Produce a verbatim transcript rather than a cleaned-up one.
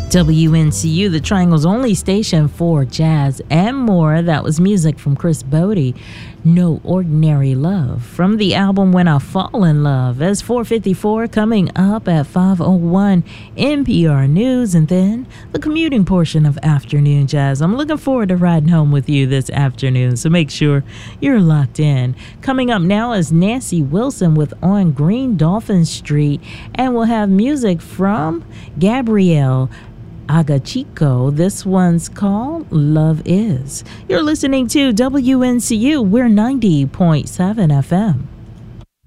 W N C U, the Triangle's only station for jazz and more. That was music from Chris Bodie, No Ordinary Love, from the album When I Fall in Love. As four fifty-four coming up at five oh one N P R News, and then the commuting portion of Afternoon Jazz. I'm looking forward to riding home with you this afternoon, so make sure you're locked in. Coming up now is Nancy Wilson with On Green Dolphin Street, and we'll have music from Gabrielle Agachico. This one's called Love Is. You're listening to W N C U. We're ninety point seven F M.